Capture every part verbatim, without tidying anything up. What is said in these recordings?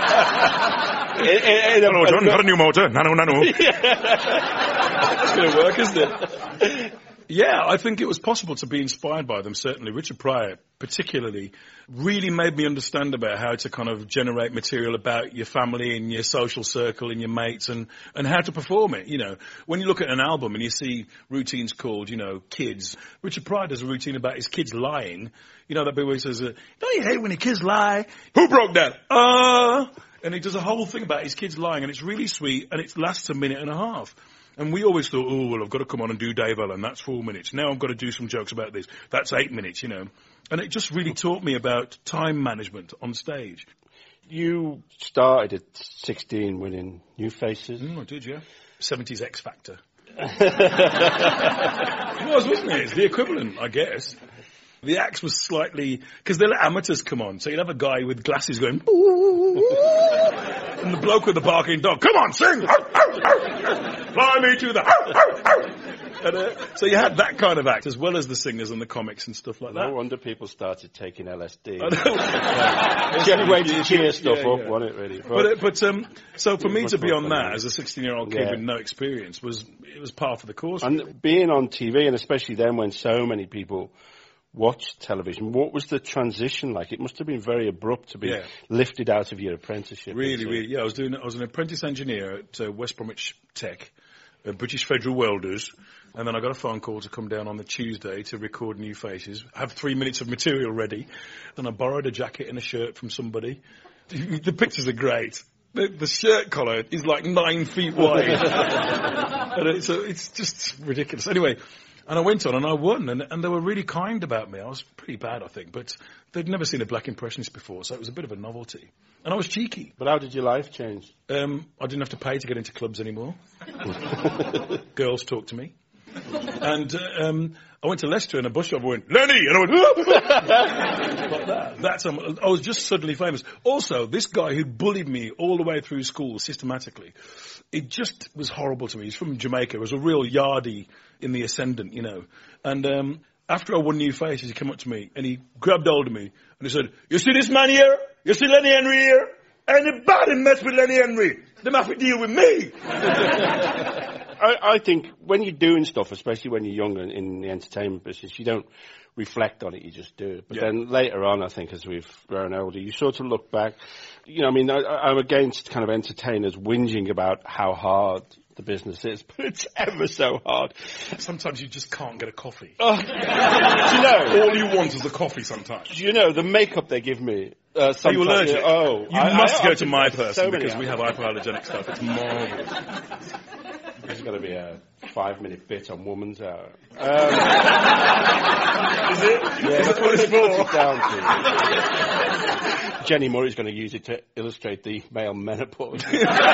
in, in, in, Hello, John. Got a new motor. Nano, nano. That's going to work, isn't it? Yeah, I think it was possible to be inspired by them, certainly. Richard Pryor, particularly, really made me understand about how to kind of generate material about your family and your social circle and your mates and, and how to perform it, you know. When you look at an album and you see routines called, you know, Kids, Richard Pryor does a routine about his kids lying. You know that bit where he says, uh, don't you hate when your kids lie? Who broke that? Uh... And he does a whole thing about his kids lying, and it's really sweet, and it lasts a minute and a half. And we always thought, oh, well, I've got to come on and do Dave Allen. That's four minutes. Now I've got to do some jokes about this. That's eight minutes, you know. And it just really taught me about time management on stage. You started at sixteen winning New Faces. Mm, I did, yeah. seventies X Factor. It was, wasn't it? It's the equivalent, I guess. The acts was slightly... Because they let amateurs come on. So you'd have a guy with glasses going... and the bloke with the barking dog, come on, sing! Fly me to the... and, uh, so you had that kind of act, as well as the singers and the comics and stuff like that. No wonder people started taking L S D. It's the only way to cheer stuff yeah, up, yeah. wasn't it, really? But, but, uh, but um, so for me to be on that as a sixteen-year-old kid yeah. with no experience, was it was par for the course. And being on T V, and especially then when so many people... watched television. What was the transition like? It must have been very abrupt to be yeah. lifted out of your apprenticeship. Really, really. Yeah, I was doing. I was an apprentice engineer at uh, West Bromwich Tech, uh, British Federal Welders, and then I got a phone call to come down on the Tuesday to record New Faces. Have three minutes of material ready, and I borrowed a jacket and a shirt from somebody. The pictures are great. The, the shirt collar is like nine feet wide, and it's a, it's just ridiculous. Anyway. And I went on and I won, and, and they were really kind about me. I was pretty bad, I think, but they'd never seen a black impressionist before, so it was a bit of a novelty. And I was cheeky. But how did your life change? Um, I didn't have to pay to get into clubs anymore. Girls talked to me. And uh, um, I went to Leicester and a bus driver went, Lenny! And I went, like that. That's, um, I was just suddenly famous. Also, this guy who bullied me all the way through school systematically, it just was horrible to me. He's from Jamaica. He was a real yardie in the ascendant, you know. And um, after I won New Faces, he came up to me and he grabbed hold of me and he said, you see this man here? You see Lenny Henry here? Anybody mess with Lenny Henry, they have to deal with me. I, I think when you're doing stuff, especially when you're younger in the entertainment business, you don't reflect on it, you just do it. But yeah. then later on, I think, as we've grown older, you sort of look back. You know, I mean, I, I'm against kind of entertainers whinging about how hard the business is, but it's ever so hard. Sometimes you just can't get a coffee. Oh. Do you know? All you want is a coffee sometimes. Do you know, the makeup they give me... Uh, Are you allergic? Oh. You I, must I, go I to my person so because we have hypoallergenic stuff. It's marvellous. There's going to be a five-minute bit on Woman's Hour. Um, is it? Yeah, is that's what it's for? It down to. Jenny Murray's going to use it to illustrate the male menopause.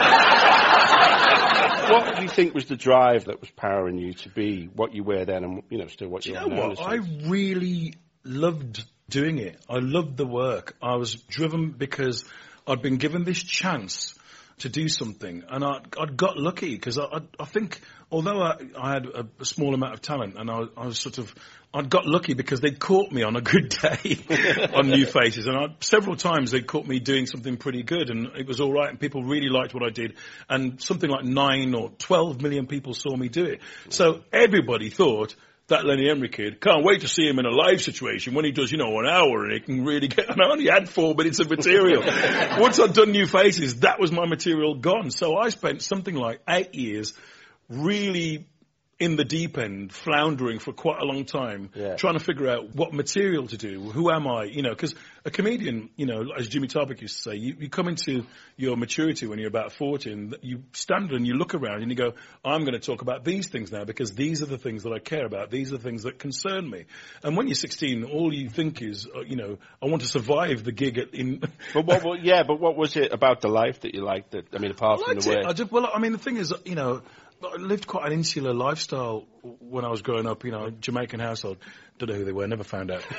What do you think was the drive that was powering you to be what you were then and, you know, still what you, you are know now? What? I really loved doing it. I loved the work. I was driven because I'd been given this chance to do something, and I, I'd got lucky because I, I, I think, although I, I had a, a small amount of talent, and I, I was sort of, I'd got lucky because they'd caught me on a good day on New Faces, and I, several times they'd caught me doing something pretty good, and it was all right, and people really liked what I did, and something like nine or twelve million people saw me do it. So everybody thought, that Lenny Henry kid, can't wait to see him in a live situation when he does, you know, an hour and he can really get, and I only had four minutes of material. Once I'd done New Faces, that was my material gone. So I spent something like eight years really in the deep end, floundering for quite a long time, yeah. trying to figure out what material to do. Who am I? You know, because a comedian, you know, as Jimmy Tarbuck used to say, you, you come into your maturity when you're about forty and you stand and you look around and you go, I'm going to talk about these things now because these are the things that I care about. These are the things that concern me. And when you're sixteen, all you think is, uh, you know, I want to survive the gig at, in... but what, what, yeah, but what was it about the life that you liked? That, I mean, apart I from the way... I just, well, I mean, the thing is, you know, I lived quite an insular lifestyle when I was growing up, you know, Jamaican household. Don't know who they were, never found out.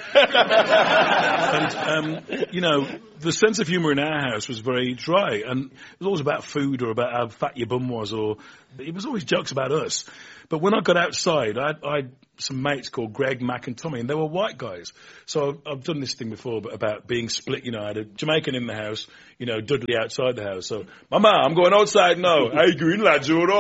and, um, you know, the sense of humour in our house was very dry, and it was always about food or about how fat your bum was, or it was always jokes about us. But when I got outside, I, I had some mates called Greg, Mac and Tommy, and they were white guys. So I've, I've done this thing before, but about being split, you know, I had a Jamaican in the house, you know, Dudley outside the house. So, Mama, I'm going outside now. How you going, lads? All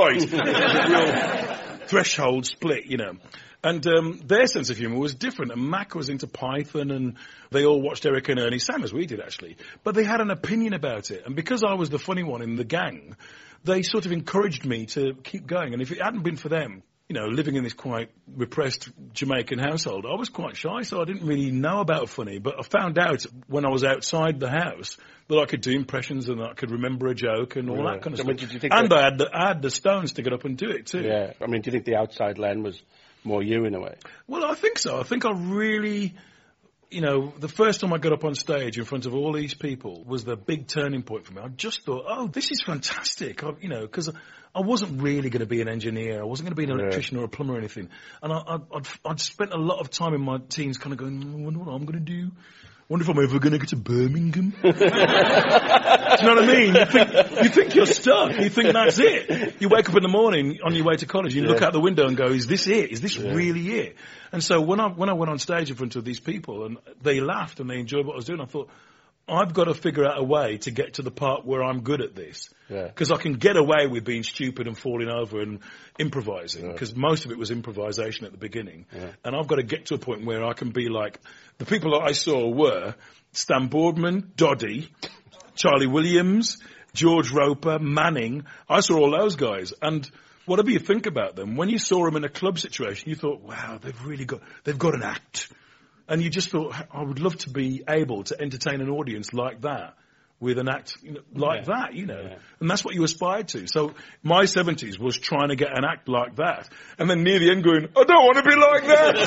right. Threshold split, you know. And um, their sense of humour was different, and Mac was into Python, and they all watched Eric and Ernie, same as we did, actually. But they had an opinion about it, and because I was the funny one in the gang, they sort of encouraged me to keep going. And if it hadn't been for them, you know, living in this quite repressed Jamaican household, I was quite shy, so I didn't really know about funny. But I found out when I was outside the house that I could do impressions and I could remember a joke and all yeah. that kind of I mean, stuff. Did you think and that... I, had the, I had the stones to get up and do it, too. Yeah, I mean, do you think the outside Len was more you in a way? Well, I think so. I think I really, you know, the first time I got up on stage in front of all these people was the big turning point for me. I just thought, oh, this is fantastic, I, you know, because I wasn't really going to be an engineer. I wasn't going to be an electrician yeah. or a plumber or anything. And I, I'd, I'd, I'd spent a lot of time in my teens kind of going, I wonder what I'm going to do. Wonder if I'm ever going to get to Birmingham. Do you know what I mean? You think, you think you're stuck. You think that's it. You wake up in the morning on your way to college, you yeah. look out the window and go, is this it? Is this yeah. really it? And so when I, when I went on stage in front of these people and they laughed and they enjoyed what I was doing, I thought, I've got to figure out a way to get to the part where I'm good at this. Because yeah. I can get away with being stupid and falling over and improvising, because yeah. most of it was improvisation at the beginning. Yeah. And I've got to get to a point where I can be like, the people that I saw were Stan Boardman, Doddy, Charlie Williams, George Roper, Manning. I saw all those guys. And whatever you think about them, when you saw them in a club situation, you thought, wow, they've really got, they've got an act. And you just thought, I would love to be able to entertain an audience like that, with an act you know, like yeah. that, you know. Yeah. And that's what you aspired to. So my seventies was trying to get an act like that. And then near the end going, I don't want to be like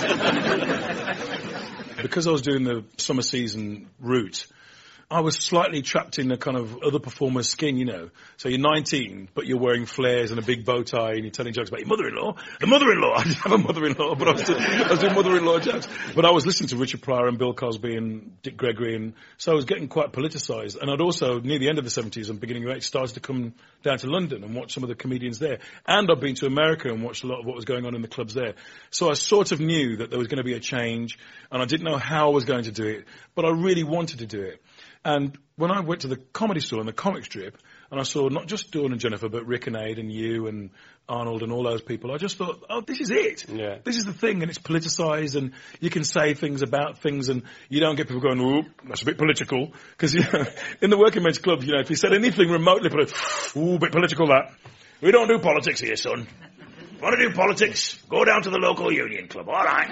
that. Because I was doing the summer season route, I was slightly trapped in a kind of other performer's skin, you know. So you're nineteen, but you're wearing flares and a big bow tie and you're telling jokes about your mother-in-law. The mother-in-law! I didn't have a mother-in-law, but I was, doing, I was doing mother-in-law jokes. But I was listening to Richard Pryor and Bill Cosby and Dick Gregory, and so I was getting quite politicised. And I'd also, near the end of the seventies and beginning of the eighties, started to come down to London and watch some of the comedians there. And I'd been to America and watched a lot of what was going on in the clubs there. So I sort of knew that there was going to be a change, and I didn't know how I was going to do it, but I really wanted to do it. And when I went to the Comedy Store and the comic strip, and I saw not just Dawn and Jennifer, but Rick and Aid and you and Arnold and all those people, I just thought, oh, this is it. Yeah. This is the thing, and it's politicised, and you can say things about things, and you don't get people going, ooh, that's a bit political. Because, you know, in the working men's club, you know, if you said anything remotely political, ooh, a bit political that. We don't do politics here, son. Want to do politics? Go down to the local union club, all right.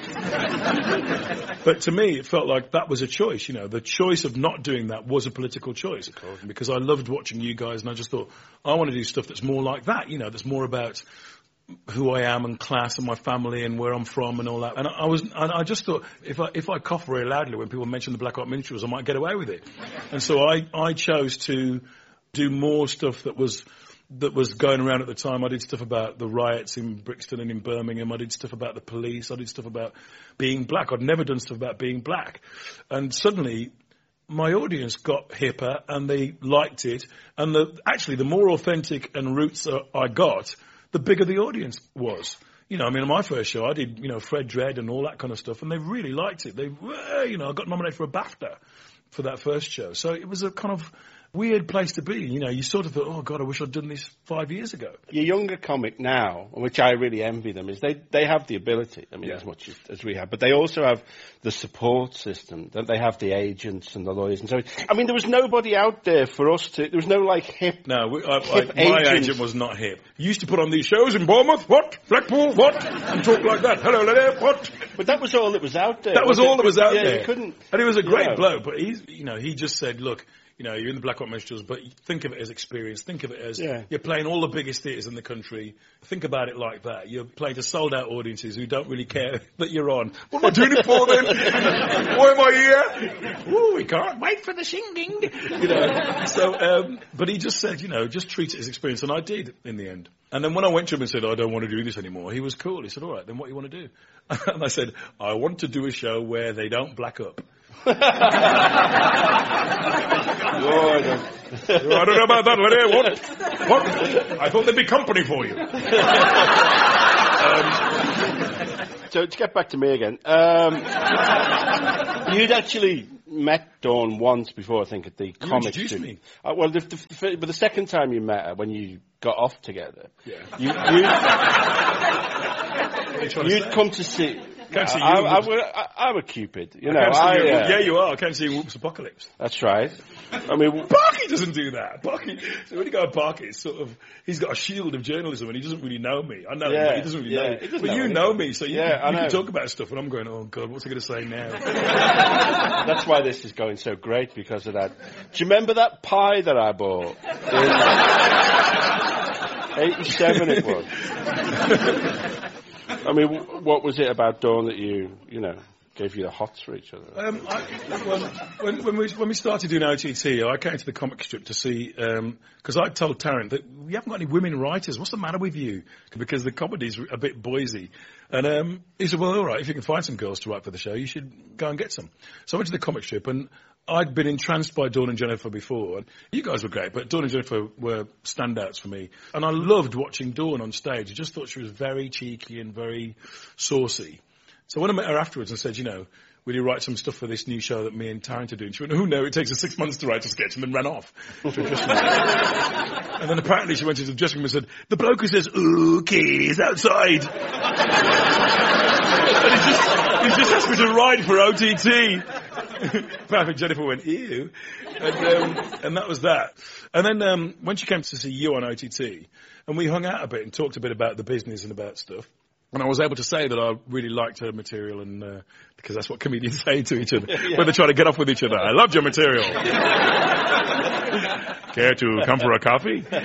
But to me, it felt like that was a choice, you know. The choice of not doing that was a political choice. Because I loved watching you guys, and I just thought, I want to do stuff that's more like that, you know, that's more about who I am and class and my family and where I'm from and all that. And I, I was, and I just thought, if I if I cough very loudly when people mention the Black Art Minstrels, I might get away with it. And so I, I chose to do more stuff that was... that was going around at the time. I did stuff about the riots in Brixton and in Birmingham. I did stuff about the police. I did stuff about being black. I'd never done stuff about being black. And suddenly, my audience got hipper and they liked it. And the, actually, the more authentic and roots I got, the bigger the audience was. You know, I mean, on my first show, I did, you know, Fred Dredd and all that kind of stuff. And they really liked it. They were, you know, I got nominated for a BAFTA for that first show. So it was a kind of weird place to be. You know, you sort of thought, oh, God, I wish I'd done this five years ago. Your younger comic now, which I really envy them, is they, they have the ability, I mean, yeah. as much as, as we have, but they also have the support system. They have the agents and the lawyers and so on. I mean, there was nobody out there for us to, there was no, like, hip No, we, I, hip I, my agent was not hip. He used to put on these shows in Bournemouth, what? Blackpool, what? And talk like that. Hello, lady, what? But that was all that was out there. That was all that was out yeah, there. You couldn't, and he was a great you know. bloke, but he's, you know, he just said, look, You know, you're in the Black White Minstrels, but think of it as experience. Think of it as yeah. you're playing all the biggest theatres in the country. Think about it like that. You're playing to sold-out audiences who don't really care that you're on. What am I doing it for then? Why am I here? Ooh, we can't wait for the singing. You know. So, um, but he just said, you know, just treat it as experience, and I did in the end. And then when I went to him and said, I don't want to do this anymore, he was cool. He said, all right, then what do you want to do? And I said, I want to do a show where they don't black up. Oh, I, don't. I don't know about that, Larry. What? What? I thought there'd be company for you. um, so to get back to me again, um, you'd actually met Dawn once before, I think, at the you comic introduced strip. me. Uh, well, the, the, the, but the second time you met her, when you got off together, yeah. you, you, you'd come to see... Can't see you. I, I, I, I'm a Cupid, you know. I, I, you. uh, Yeah, you are. I can't see Whoops Apocalypse. That's right. I mean, Parky doesn't do that. Parky, so when you go to Parky, it's sort of he's got a shield of journalism, and he doesn't really know me. I know, yeah, him, but he doesn't really yeah, know me. But know you anything. know me, so you, yeah, can, you I can talk about stuff, and I'm going, oh God, what's he going to say now? That's why this is going so great, because of that. Do you remember that pie that I bought? In eighty-seven it was. I mean, what was it about Dawn that you, you know, gave you the hots for each other? Um, I, well, when, when, we, when we started doing O T T, I came to the comic strip to see, because um, I told Tarrant that we haven't got any women writers. What's the matter with you? Because the comedy's a bit boysy. And um, he said, well, all right, if you can find some girls to write for the show, you should go and get some. So I went to the comic strip, and I'd been entranced by Dawn and Jennifer before. And you guys were great, but Dawn and Jennifer were standouts for me. And I loved watching Dawn on stage. I just thought she was very cheeky and very saucy. So when I met her afterwards and said, you know, will you write some stuff for this new show that me and Tarrant are doing? She went, oh no, it takes us six months to write a sketch, and then ran off. And then apparently she went into the dressing room and said, the bloke who says, okay, is outside. And he just, he just asked me to ride for O T T. Apparently Jennifer went, ew. And, um, and that was that. And then um, when she came to see you on O T T, and we hung out a bit and talked a bit about the business and about stuff, and I was able to say that I really liked her material, and uh, because that's what comedians say to each other yeah. when they're trying to get off with each other. I loved your material. Care to come for a coffee? Um,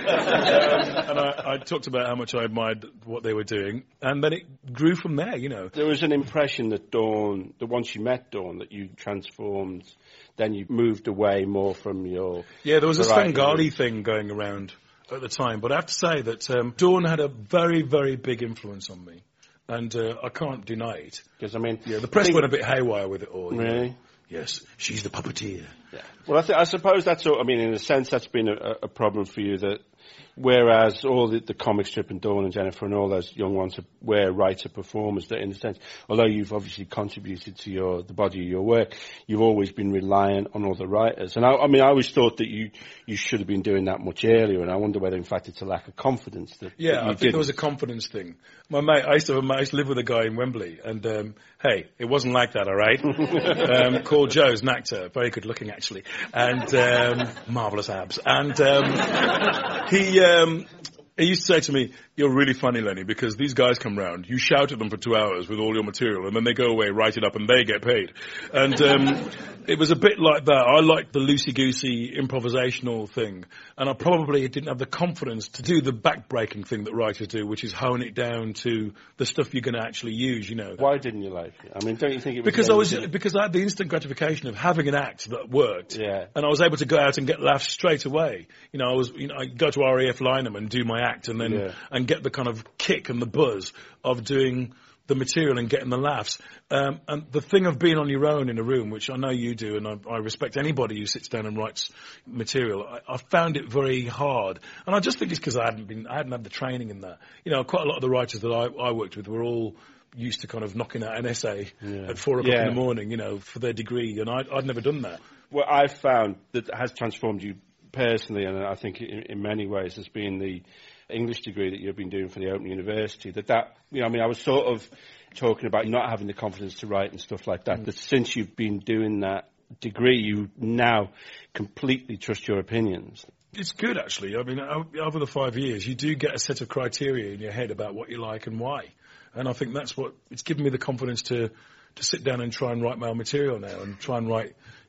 and I, I talked about how much I admired what they were doing, and then it grew from there, you know. There was an impression that Dawn, that once you met Dawn, that you transformed, then you moved away more from your... Yeah, there was a Svengali thing going around at the time, but I have to say that um, Dawn had a very, very big influence on me. And uh, I can't deny it. Because, I mean... Yeah, the press went a bit haywire with it all. Really? Know? Yes, she's the puppeteer. Yeah. Well, I, th- I suppose that's all... I mean, in a sense, that's been a, a problem for you, that whereas all the, the comic strip and Dawn and Jennifer and all those young ones are, were writer-performers, that in a sense, although you've obviously contributed to your the body of your work, you've always been reliant on other writers. And I, I mean, I always thought that you, you should have been doing that much earlier, and I wonder whether, in fact, it's a lack of confidence that Yeah, that you I think didn't. there was a confidence thing. My mate, I used to, have a mate, I used to live with a guy in Wembley, and um, hey, it wasn't like that, all right? um, called Joe, he's an actor, very good looking actually, and um, marvellous abs. And um, he... Um, He used to say to me, you're really funny, Lenny, because these guys come round, you shout at them for two hours with all your material, and then they go away, write it up, and they get paid. And um, it was a bit like that. I liked the loosey-goosey improvisational thing, and I probably didn't have the confidence to do the back-breaking thing that writers do, which is hone it down to the stuff you're going to actually use, you know. Why didn't you like it? I mean, don't you think it was... Because I was, because I had the instant gratification of having an act that worked, yeah. and I was able to go out and get laughs straight away. You know, I was, you know, I go to R A F Lynham and do my act, and then yeah. and get the kind of kick and the buzz of doing the material and getting the laughs. Um, and the thing of being on your own in a room, which I know you do, and I, I respect anybody who sits down and writes material, I, I found it very hard. And I just think it's because I hadn't been, I hadn't had the training in that. You know, quite a lot of the writers that I, I worked with were all used to kind of knocking out an essay yeah. at four o'clock yeah. in the morning, you know, for their degree, and I'd, I'd never done that. What I've found that has transformed you personally, and I think in, in many ways, has been the English degree that you've been doing for the Open University. That that, you know, I mean, I was sort of talking about not having the confidence to write and stuff like that. Mm. That since you've been doing that degree, you now completely trust your opinions. It's good, actually. I mean, over the five years, you do get a set of criteria in your head about what you like and why. And I think that's what, it's given me the confidence to, to sit down and try and write my own material now and try and write,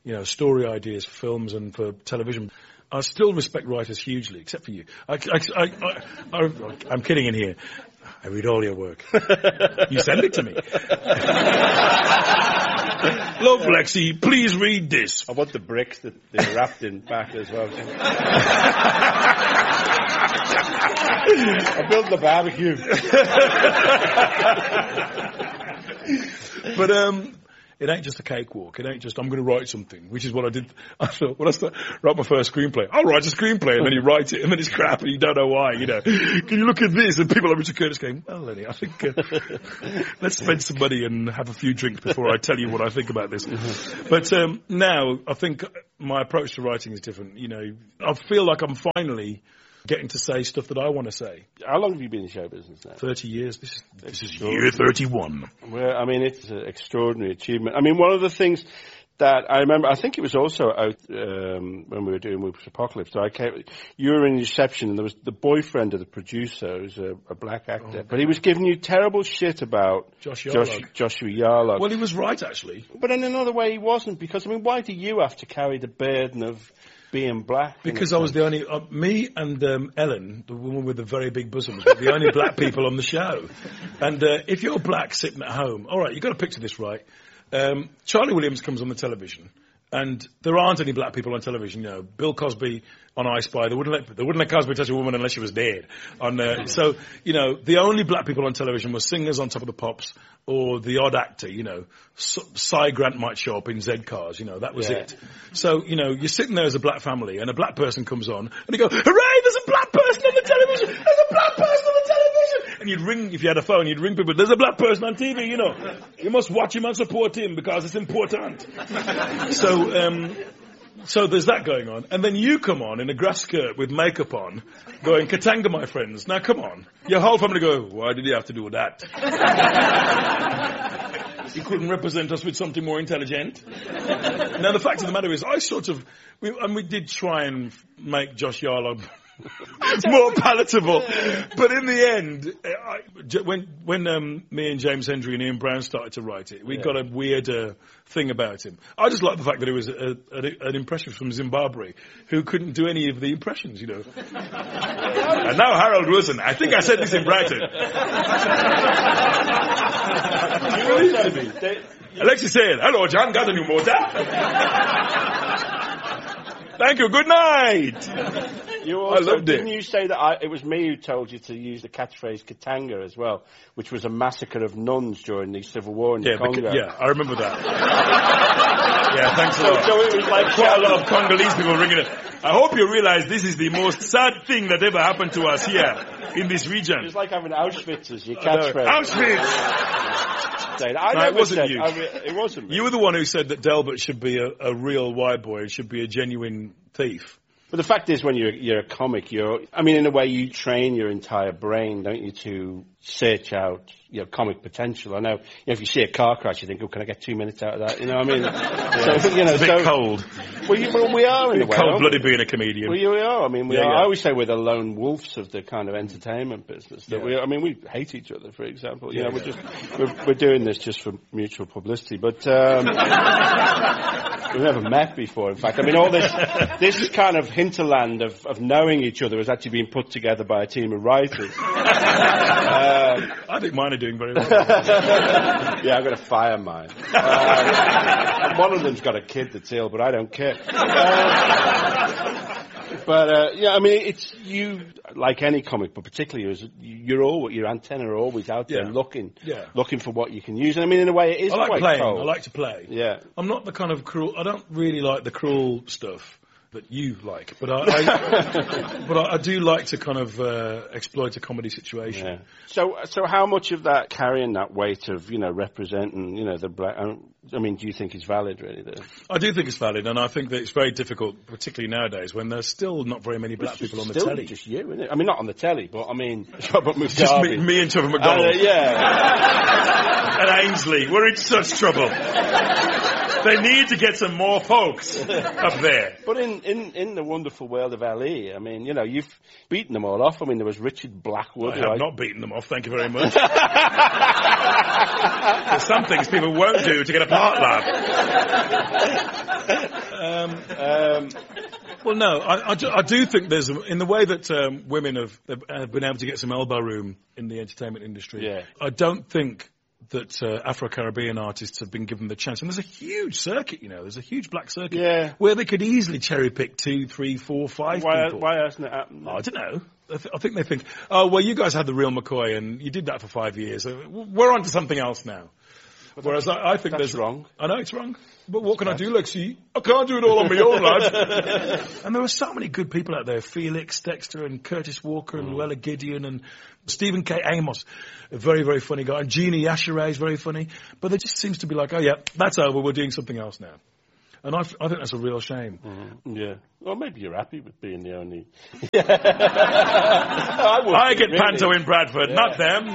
you know, story ideas for films and for television. I still respect writers hugely, except for you. I, I, I, I, I, I'm kidding in here. I read all your work. You send it to me. Love, Lexi, please read this. I want the bricks that they're wrapped in back as well. I built the barbecue. But, um... it ain't just a cakewalk. It ain't just, I'm going to write something, which is what I did. I thought, when I start, wrote my first screenplay, I'll write a screenplay, and then you write it, and then it's crap, and you don't know why, you know. Can you look at this? And people like Richard Curtis going, well, Lenny, I think, uh, let's spend some money and have a few drinks before I tell you what I think about this. Mm-hmm. But um, now, I think my approach to writing is different. You know, I feel like I'm finally getting to say stuff that I want to say. How long have you been in show business now? Thirty years. This is, this is year thirty-one. Well, I mean, it's an extraordinary achievement. I mean, one of the things that I remember, I think it was also out um, when we were doing Whoops Apocalypse. So I came, you were in reception, and there was the boyfriend of the producer, who's a, a black actor, oh, but he was giving you terrible shit about Josh Josh, Joshua Yarlog. Well, he was right, actually. But in another way, he wasn't, because, I mean, why do you have to carry the burden of being black? Because I was the only, uh, me and um, Ellen, the woman with the very big bosoms, were the only black people on the show. And uh, if you're black sitting at home, all right, you've got to picture this right. Um, Charlie Williams comes on the television, and there aren't any black people on television. You know, Bill Cosby on I Spy, they wouldn't let they wouldn't let Cosby touch a woman unless she was dead. On uh, so, you know, the only black people on television were singers on Top of the Pops or the odd actor. You know, Cy Grant might show up in Z Cars. You know, that was yeah. it. So, you know, you're sitting there as a black family, and a black person comes on, and you go, "Hooray! There's a black person on the television! There's a black person on the television!" And you'd ring, if you had a phone, you'd ring people. There's a black person on T V. You know, you must watch him and support him because it's important. So. um So there's that going on. And then you come on in a grass skirt with makeup on, going, Katanga, my friends. Now, come on. Your whole family go, why did he have to do that? He couldn't represent us with something more intelligent. Now, the fact of the matter is, I sort of, we, and we did try and make Josh Yarlog more palatable. But in the end, I, when when um, me and James Hendry and Ian Brown started to write it, we yeah. got a weird uh, thing about him. I just like the fact that it was a, a, an impression from Zimbabwe who couldn't do any of the impressions, you know. And now Harold Rosen. I think I said this in Brighton. You believe to me? Alexis said, hello, John, got a new motor? Thank you, good night. You also, I loved didn't it. you say that I, it was me who told you to use the catchphrase Katanga as well, which was a massacre of nuns during the Civil War in yeah, the Congo? Because, yeah, I remember that. Yeah, thanks a so, lot. So it was like quite a lot of Congolese people ringing it. I hope you realize this is the most sad thing that ever happened to us here in this region. It was like having Auschwitz as your catchphrase. Uh, Auschwitz! I no, it wasn't said, you. I mean, it wasn't me. You were the one who said that Delbert should be a, a real white boy and should be a genuine thief. But the fact is, when you're, you're a comic, you're, I mean, in a way, you train your entire brain, don't you, to search out your comic potential. I know, you know, if you see a car crash, you think, oh, can I get two minutes out of that? You know what I mean? Yeah. So, you know, it's a bit so, cold. Well, you, well, we are in a way. Cold-blooded being a comedian. Well, we are. I mean, we yeah, are. yeah. I always say we're the lone wolves of the kind of entertainment business. That yeah. we, I mean, we hate each other, for example. You yeah, know, we're yeah. just, we're, we're doing this just for mutual publicity. But, um, we've never met before, in fact. I mean, all this, this kind of hinterland of, of knowing each other has actually been put together by a team of writers. uh, I think mine are doing very well. Yeah, I've got to fire mine. Uh, one of them's got a kid that's ill, but I don't care. Uh, but, uh, yeah, I mean, it's you, like any comic, but particularly as you're all, your antenna are always out there yeah. looking, yeah. looking for what you can use. And I mean, in a way, it is I like quite playing. cold. I like to play. Yeah. I'm not the kind of cruel, I don't really like the cruel stuff that you like, but I, I but I, I do like to kind of uh, exploit a comedy situation. Yeah. So, so how much of that carrying that weight of you know representing you know the black? I mean, do you think is valid really? The... I do think it's valid, and I think that it's very difficult, particularly nowadays when there's still not very many black people on the still telly. Just you, isn't it? I mean, not on the telly, but I mean, Robert Mugabe. Just me, me and Trevor McDonald. Uh, yeah. And Ainsley, we're in such trouble. They need to get some more folks up there. But in, in, in the wonderful world of L E, I mean, you know, you've beaten them all off. I mean, there was Richard Blackwood. I have I... not beaten them off, thank you very much. There's some things people won't do to get a part laugh. Um, um, well, no, I, I, do, I do think there's, a, in the way that um, women have, have been able to get some elbow room in the entertainment industry, yeah. I don't think that uh, Afro-Caribbean artists have been given the chance. And there's a huge circuit, you know, there's a huge black circuit yeah. where they could easily cherry-pick two, three, four, five why, people. Why hasn't it happened? Oh, I don't know. I, th- I think they think, oh, well, you guys had the real McCoy and you did that for five years. So we're on to something else now. But Whereas I, I think that's there's... wrong. I know it's wrong. But what can I do, Lexi? I can't do it all on my own, lad. And there are so many good people out there. Felix, Dexter, and Curtis Walker, and mm. Luella Gideon, and Stephen K. Amos, a very, very funny guy. And Jeannie Yashere is very funny. But there just seems to be like, oh, yeah, that's over. We're doing something else now. And I, f- I think that's a real shame. Mm, yeah. Well, maybe you're happy with being the only... I, I get really. Panto in Bradford, yeah. Not them.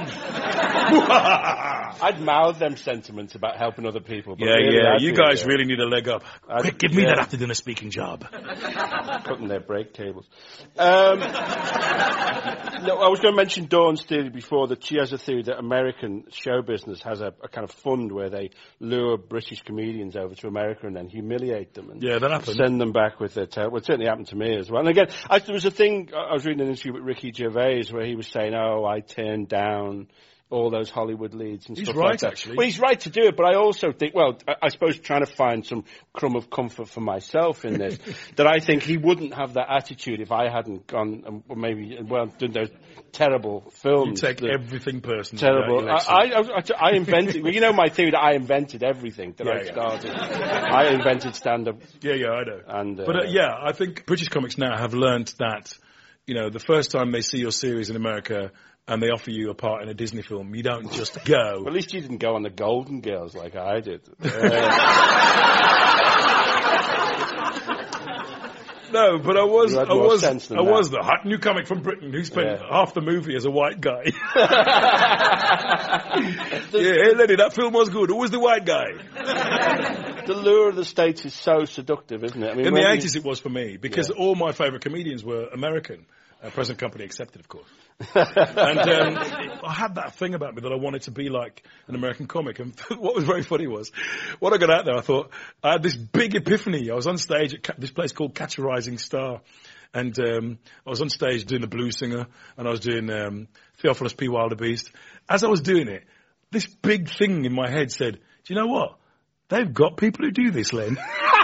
I'd mouth them sentiments about helping other people. But yeah, really yeah, I'd you be, guys yeah. really need a leg up. I'd, Quick, give me yeah. that after dinner speaking job. Cutting their brake cables. Um, no, I was going to mention Dawn Steely before, that she has a theory that American show business has a, a kind of fund where they lure British comedians over to America and then humiliate them and yeah, that happened. Send them back with their tail. Well, it certainly happened to me as well. And again, I, there was a thing, I was reading an interview with Ricky Gervais where he was saying, oh, I turned down all those Hollywood leads and he's stuff right, like that. Actually. Well, he's right to do it, but I also think, well, I, I suppose trying to find some crumb of comfort for myself in this, that I think he wouldn't have that attitude if I hadn't gone, and well, maybe, well, done those terrible films. You take everything personally. Terrible. I, I, I, I invented, well, you know my theory that I invented everything that yeah, I yeah. started. I invented stand-up. Yeah, yeah, I know. And, uh, but uh, yeah, I think British comics now have learnt that, you know, the first time they see your series in America and they offer you a part in a Disney film, you don't just go. Well, at least you didn't go on the Golden Girls like I did. Uh, no, but I was, I was, I that. was the hot new comic from Britain who spent yeah. half the movie as a white guy. yeah, hey, lady, that film was good. Who was the white guy? The lure of the States is so seductive, isn't it? I mean, in the eighties, it was for me because yeah. all my favourite comedians were American. Uh, present company accepted, of course. and um, I had that thing about me that I wanted to be like an American comic. And what was very funny was, when I got out there, I thought, I had this big epiphany. I was on stage at this place called Catch a Rising Star. And um, I was on stage doing The Blues Singer, and I was doing um, Theophilus P. Wildebeest. As I was doing it, this big thing in my head said, do you know what? They've got people who do this, Len.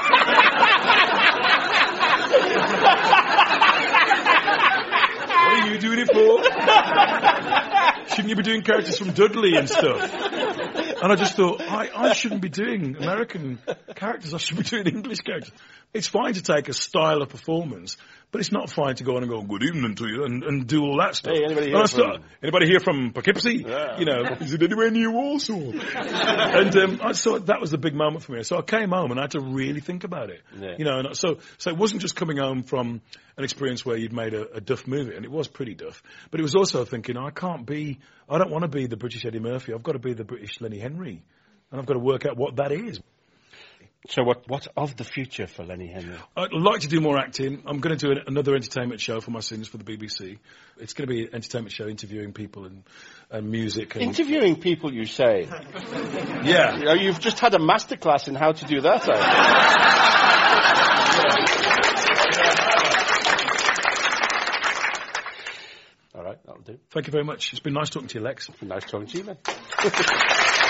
What are you doing it for? Shouldn't you be doing characters from Dudley and stuff? And I just thought, I, I shouldn't be doing American characters. I should be doing English characters. It's fine to take a style of performance, but it's not fine to go on and go, good evening to you, and, and do all that stuff. Hey, anybody here, start, from... anybody here from Poughkeepsie? Yeah. You know, is it anywhere near Warsaw? And um, I saw that was the big moment for me. So I came home and I had to really think about it. Yeah. You know, and so so it wasn't just coming home from an experience where you'd made a, a duff movie, and it was pretty duff, but it was also thinking, I can't be, I don't want to be the British Eddie Murphy. I've got to be the British Lenny Henry, and I've got to work out what that is. So what, what's of the future for Lenny Henry? I'd like to do more acting. I'm going to do another entertainment show for my sins for the B B C. It's going to be an entertainment show interviewing people and, and music. And interviewing people, you say? Yeah. You know, you've just had a masterclass in how to do that. All right, that'll do. Thank you very much. It's been nice talking to you, Lex. It's been nice talking to you, man.